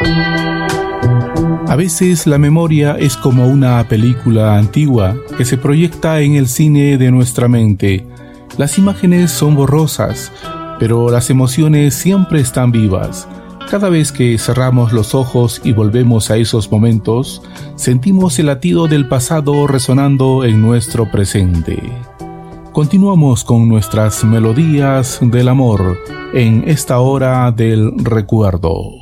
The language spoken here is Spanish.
A veces la memoria es como una película antigua que se proyecta en el cine de nuestra mente. Las imágenes son borrosas, pero las emociones siempre están vivas. Cada vez que cerramos los ojos y volvemos a esos momentos, sentimos el latido del pasado resonando en nuestro presente. Continuamos con nuestras melodías del amor en esta hora del recuerdo.